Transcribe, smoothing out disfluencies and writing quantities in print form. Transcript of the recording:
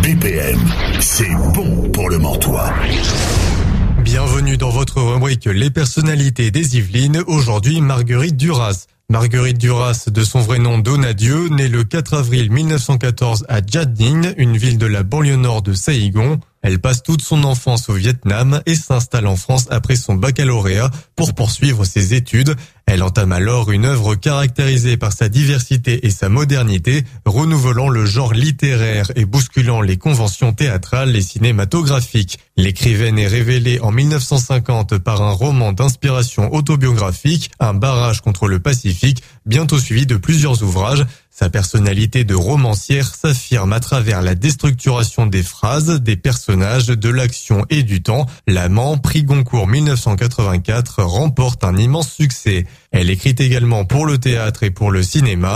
BPM, c'est bon pour le Mortois. Bienvenue dans votre rubrique Les personnalités des Yvelines. Aujourd'hui, Marguerite Duras. Marguerite Duras, de son vrai nom Donadieu, née le 4 avril 1914 à Gia Ninh, une ville de la banlieue nord de Saigon. Elle passe toute son enfance au Vietnam et s'installe en France après son baccalauréat pour poursuivre ses études. Elle entame alors une œuvre caractérisée par sa diversité et sa modernité, renouvelant le genre littéraire et bousculant les conventions théâtrales et cinématographiques. L'écrivaine est révélée en 1950 par un roman d'inspiration autobiographique, Un barrage contre le Pacifique, bientôt suivi de plusieurs ouvrages. Sa personnalité de romancière s'affirme à travers la déstructuration des phrases, des personnages, de l'action et du temps. L'Amant, prix Goncourt 1984, remporte un immense succès. Elle écrit également pour le théâtre et pour le cinéma.